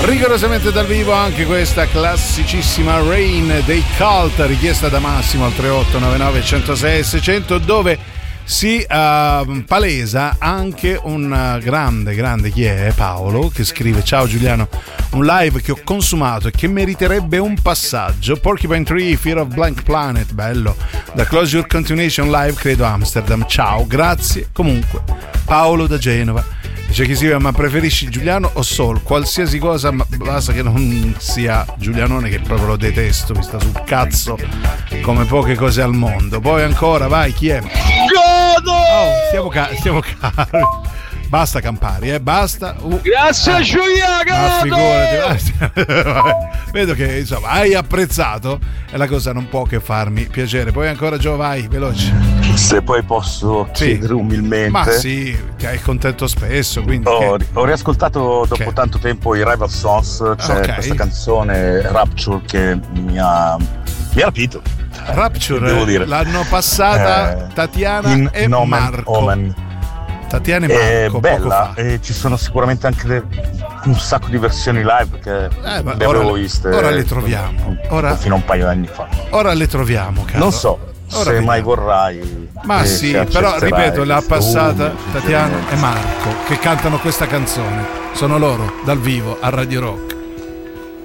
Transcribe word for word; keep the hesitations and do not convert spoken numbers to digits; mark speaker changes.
Speaker 1: Rigorosamente dal vivo anche questa classicissima Rain dei Cult, richiesta da Massimo al tre otto nove nove uno zero sei sei zero zero, dove si uh, palesa anche un uh, grande, grande chi è? Paolo, che scrive: ciao Giuliano, un live che ho consumato e che meriterebbe un passaggio. Porcupine Tree, Fear of Blank Planet, bello. Da Closure Continuation Live, credo Amsterdam. Ciao, grazie. Comunque, Paolo da Genova. C'è chi si vede, ma preferisci Giuliano o Soul? Qualsiasi cosa, ma basta che non sia Giulianone, che proprio lo detesto, mi sta sul cazzo come poche cose al mondo. Poi ancora, vai, chi è?
Speaker 2: Godo!
Speaker 1: Oh, stiamo, ca- stiamo cari. Basta Campari, eh, basta. Uh,
Speaker 2: Grazie
Speaker 1: eh.
Speaker 2: Giuliano!
Speaker 1: Ma figurati. Vedo che insomma hai apprezzato e la cosa non può che farmi piacere. Poi ancora Gio, vai, veloce.
Speaker 3: Se poi posso sì. chiedere umilmente.
Speaker 1: Ma sì, ti hai contento spesso, quindi
Speaker 3: ho,
Speaker 1: che...
Speaker 3: ho riascoltato dopo okay. tanto tempo i Rival Sons, c'è okay. questa canzone Rapture che mi ha mi ha rapito.
Speaker 1: Rapture,
Speaker 3: devo dire.
Speaker 1: L'hanno passata eh, Tatiana
Speaker 3: in
Speaker 1: e
Speaker 3: Nomen
Speaker 1: Marco.
Speaker 3: Omen.
Speaker 1: Tatiana e Marco,
Speaker 3: è bella,
Speaker 1: poco fa.
Speaker 3: E ci sono sicuramente anche le, un sacco di versioni live che
Speaker 1: eh,
Speaker 3: le avevo viste.
Speaker 1: Ora le troviamo. Ora,
Speaker 3: fino a un paio d'anni fa.
Speaker 1: Ora le troviamo, caro.
Speaker 3: Non so
Speaker 1: ora
Speaker 3: se
Speaker 1: vediamo.
Speaker 3: mai vorrai.
Speaker 1: Ma sì, però ripeto, l'ha passata Tatiana e Marco che cantano questa canzone. Sono loro dal vivo a Radio Rock.